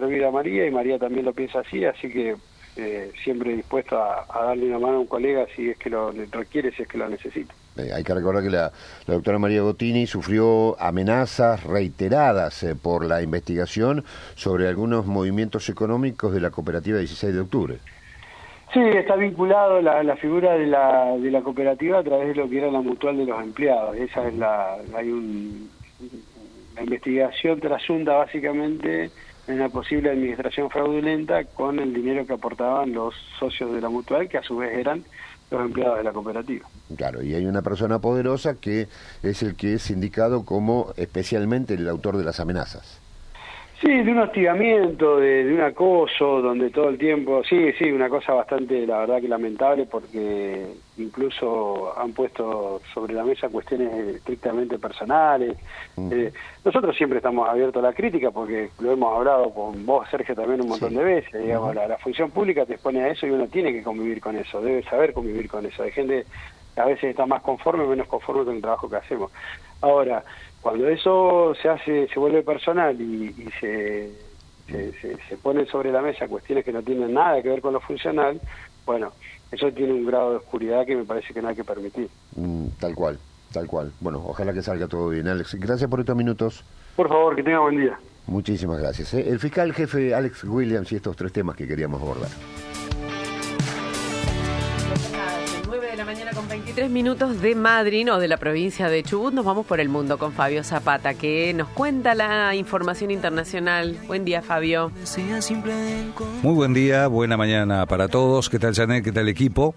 servir a María, y María también lo piensa así que siempre dispuesto a darle una mano a un colega si es que lo requiere, si es que lo necesita. Hay que recordar que la doctora María Gottini sufrió amenazas reiteradas por la investigación sobre algunos movimientos económicos de la cooperativa 16 de octubre. Sí, está vinculado la figura de la cooperativa a través de lo que era la mutual de los empleados. Esa es la investigación trasunta básicamente en una posible administración fraudulenta con el dinero que aportaban los socios de la mutual, que a su vez eran los empleados de la cooperativa. Claro, y hay una persona poderosa que es el que es indicado como especialmente el autor de las amenazas. Sí, de un hostigamiento, de un acoso, donde todo el tiempo, sí, una cosa bastante, la verdad que lamentable, porque incluso han puesto sobre la mesa cuestiones estrictamente personales. Nosotros siempre estamos abiertos a la crítica, porque lo hemos hablado con vos, Sergio, también un montón de veces. Digamos, la función pública te expone a eso y uno tiene que convivir con eso, debe saber convivir con eso. Hay gente que a veces está más conforme o menos conforme con el trabajo que hacemos. Ahora, cuando eso se vuelve personal y se ponen sobre la mesa cuestiones que no tienen nada que ver con lo funcional, bueno, eso tiene un grado de oscuridad que me parece que no hay que permitir. Tal cual. Bueno, ojalá que salga todo bien, Alex. Gracias por estos minutos. Por favor, que tenga buen día. Muchísimas gracias. El fiscal jefe Alex Williams y estos 3 temas que queríamos abordar. 9:23 a.m. de Madryn o de la provincia de Chubut. Nos vamos por el mundo con Fabio Zapata, que nos cuenta la información internacional. Buen día, Fabio. Muy buen día, buena mañana para todos. ¿Qué tal, Janet? ¿Qué tal, equipo?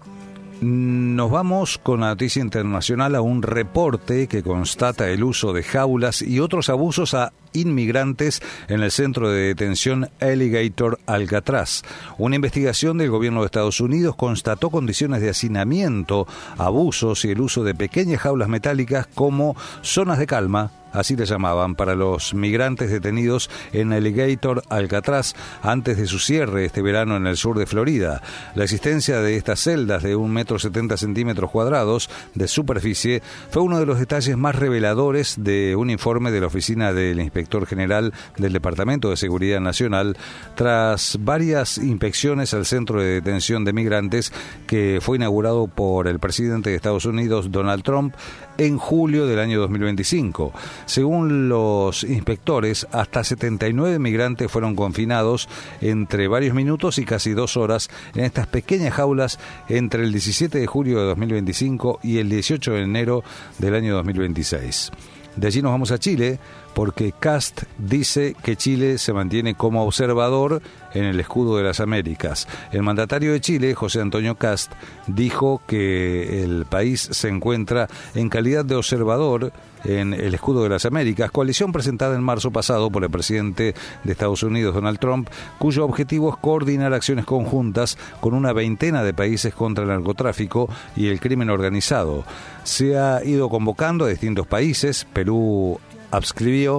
Nos vamos con la noticia internacional a un reporte que constata el uso de jaulas y otros abusos a inmigrantes en el centro de detención Alligator Alcatraz. Una investigación del gobierno de Estados Unidos constató condiciones de hacinamiento, abusos y el uso de pequeñas jaulas metálicas como zonas de calma, así le llamaban, para los migrantes detenidos en Alligator Alcatraz antes de su cierre este verano en el sur de Florida. La existencia de estas celdas de 1,70 m² de superficie fue uno de los detalles más reveladores de un informe de la Oficina del Inspector General del Departamento de Seguridad Nacional tras varias inspecciones al centro de detención de migrantes que fue inaugurado por el presidente de Estados Unidos, Donald Trump, en julio del año 2025. Según los inspectores, hasta 79 migrantes fueron confinados entre varios minutos y casi 2 horas en estas pequeñas jaulas entre el 17 de julio de 2025 y el 18 de enero del año 2026. De allí nos vamos a Chile, porque Kast dice que Chile se mantiene como observador en el escudo de las Américas. El mandatario de Chile, José Antonio Kast, dijo que el país se encuentra en calidad de observador en el escudo de las Américas, coalición presentada en marzo pasado por el presidente de Estados Unidos, Donald Trump, cuyo objetivo es coordinar acciones conjuntas con una veintena de países contra el narcotráfico y el crimen organizado. Se ha ido convocando a distintos países. Perú adscribió,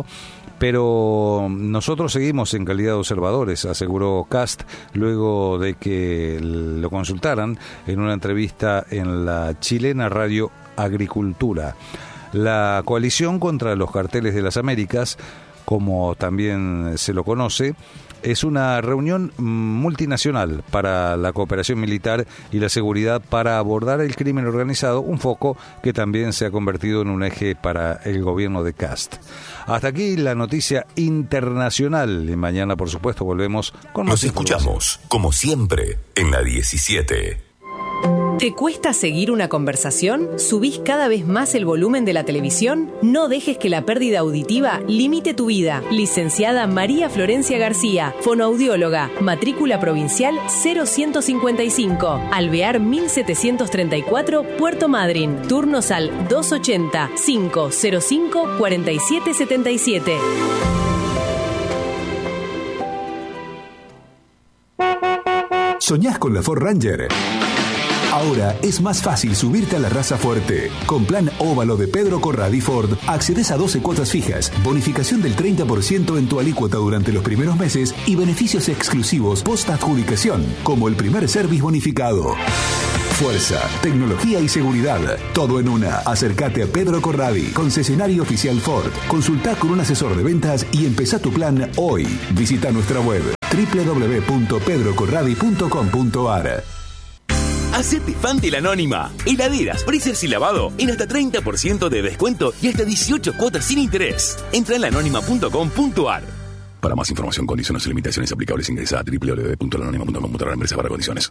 pero nosotros seguimos en calidad de observadores, aseguró Kast luego de que lo consultaran en una entrevista en la chilena Radio Agricultura. La coalición contra los carteles de las Américas, como también se lo conoce, es una reunión multinacional para la cooperación militar y la seguridad para abordar el crimen organizado, un foco que también se ha convertido en un eje para el gobierno de Kast. Hasta aquí la noticia internacional y mañana, por supuesto, volvemos con más. Nos escuchamos, como siempre, en la 17. ¿Te cuesta seguir una conversación? ¿Subís cada vez más el volumen de la televisión? No dejes que la pérdida auditiva limite tu vida. Licenciada María Florencia García, fonoaudióloga, matrícula provincial 0155, Alvear 1734, Puerto Madryn. Turnos al 280-505-4777. ¿Soñás con la Ford Ranger? Ahora es más fácil subirte a la raza fuerte. Con plan óvalo de Pedro Corradi Ford, accedes a 12 cuotas fijas, bonificación del 30% en tu alícuota durante los primeros meses y beneficios exclusivos post-adjudicación, como el primer service bonificado. Fuerza, tecnología y seguridad, todo en una. Acércate a Pedro Corradi, concesionario oficial Ford. Consultá con un asesor de ventas y empezá tu plan hoy. Visita nuestra web www.pedrocorradi.com.ar. Hacete fan de La Anónima. Heladeras, freezers y lavado en hasta 30% de descuento y hasta 18 cuotas sin interés. Entra en laanónima.com.ar. Para más información, condiciones y limitaciones aplicables, ingresa a www.laanónima.com.ar. Empresa para condiciones.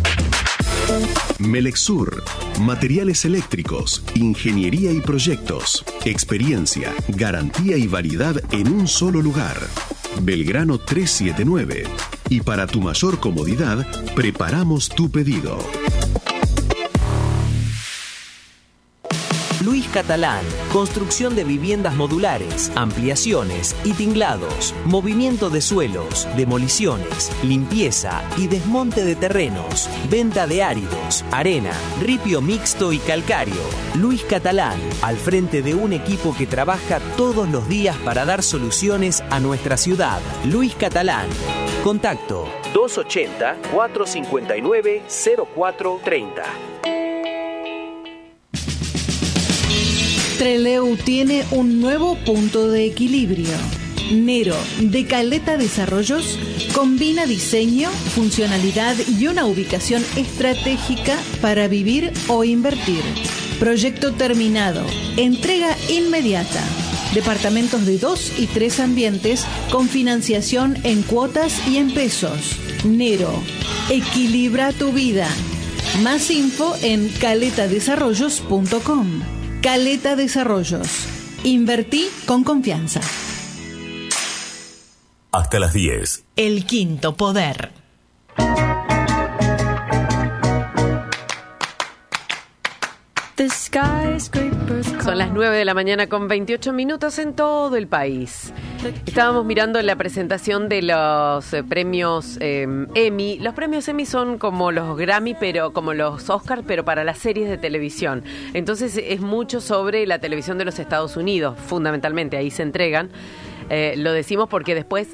Melexur, materiales eléctricos, ingeniería y proyectos, experiencia, garantía y variedad en un solo lugar. Belgrano 379. Y para tu mayor comodidad, preparamos tu pedido. Luis Catalán, construcción de viviendas modulares, ampliaciones y tinglados, movimiento de suelos, demoliciones, limpieza y desmonte de terrenos, venta de áridos, arena, ripio mixto y calcáreo. Luis Catalán, al frente de un equipo que trabaja todos los días para dar soluciones a nuestra ciudad. Luis Catalán. Contacto 280-459-0430. Treleu tiene un nuevo punto de equilibrio. Nero, de Caleta Desarrollos, combina diseño, funcionalidad y una ubicación estratégica para vivir o invertir. Proyecto terminado. Entrega inmediata. Departamentos de 2 y 3 ambientes con financiación en cuotas y en pesos. Nero, equilibra tu vida. Más info en caletadesarrollos.com. Caleta Desarrollos. Invertí con confianza. Hasta las 10. El quinto poder. Son las 9 de la mañana con 28 minutos en todo el país. Estábamos mirando la presentación de los premios Emmy. Los premios Emmy son como los Grammy, pero como los Oscar, pero para las series de televisión. Entonces es mucho sobre la televisión de los Estados Unidos, fundamentalmente, ahí se entregan. Lo decimos porque después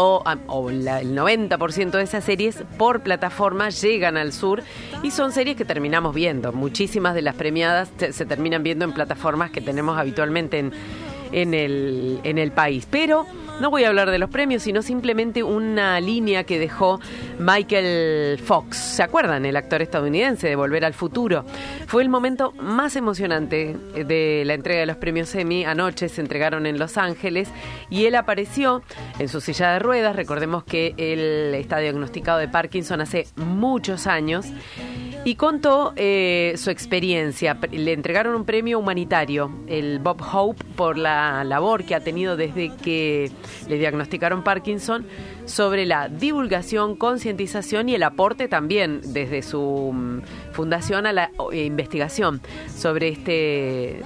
el 90% de esas series por plataforma llegan al sur y son series que terminamos viendo. Muchísimas de las premiadas se terminan viendo en plataformas que tenemos habitualmente en el país. Pero no voy a hablar de los premios, sino simplemente una línea que dejó Michael Fox. ¿Se acuerdan? El actor estadounidense de Volver al Futuro. Fue el momento más emocionante de la entrega de los premios Emmy. Anoche se entregaron en Los Ángeles y él apareció en su silla de ruedas. Recordemos que él está diagnosticado de Parkinson hace muchos años. Y contó su experiencia. Le entregaron un premio humanitario, el Bob Hope, por la labor que ha tenido desde que le diagnosticaron Parkinson sobre la divulgación, concientización y el aporte también desde su fundación a la investigación sobre este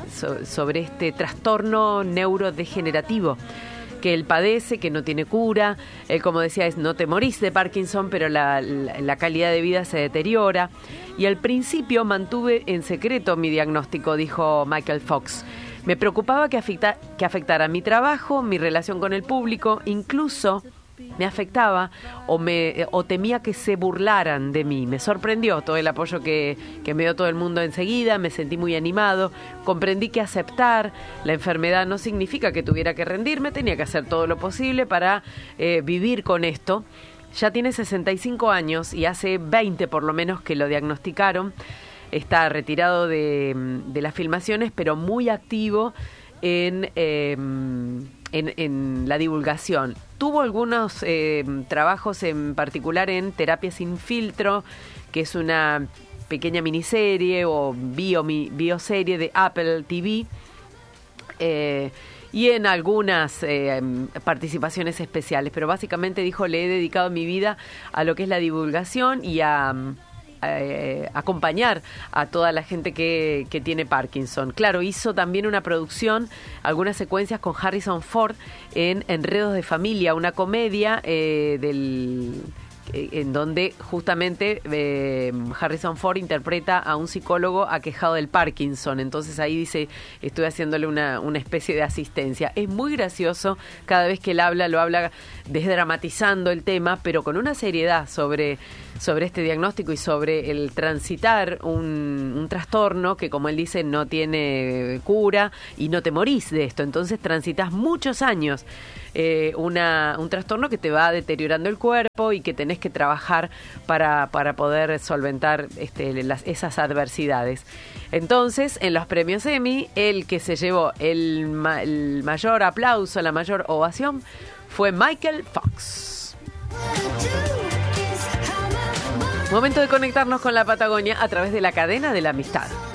trastorno neurodegenerativo que él padece, que no tiene cura. Él, como decía, no te morís de Parkinson, pero la calidad de vida se deteriora. Y al principio mantuve en secreto mi diagnóstico, dijo Michael Fox. Me preocupaba que afectara mi trabajo, mi relación con el público, incluso me afectaba o temía que se burlaran de mí. Me sorprendió todo el apoyo que me dio todo el mundo enseguida, me sentí muy animado, comprendí que aceptar la enfermedad no significa que tuviera que rendirme, tenía que hacer todo lo posible para vivir con esto. Ya tiene 65 años y hace 20 por lo menos que lo diagnosticaron. Está retirado de las filmaciones, pero muy activo en la divulgación. Tuvo algunos trabajos en particular en Terapia sin filtro, que es una pequeña miniserie o bioserie de Apple TV, y en algunas participaciones especiales. Pero básicamente dijo, le he dedicado mi vida a lo que es la divulgación y a acompañar a toda la gente que tiene Parkinson. Claro, hizo también una producción, algunas secuencias con Harrison Ford en Enredos de Familia, una comedia en donde justamente Harrison Ford interpreta a un psicólogo aquejado del Parkinson. Entonces ahí dice, estoy haciéndole una especie de asistencia. Es muy gracioso, cada vez que él habla, lo habla desdramatizando el tema, pero con una seriedad sobre este diagnóstico y sobre el transitar un trastorno que, como él dice, no tiene cura y no te morís de esto. Entonces transitas muchos años un trastorno que te va deteriorando el cuerpo y que tenés que trabajar para poder solventar esas adversidades. Entonces, en los premios Emmy, el que se llevó el mayor aplauso, la mayor ovación, fue Michael Fox. Momento de conectarnos con la Patagonia a través de la cadena de la amistad.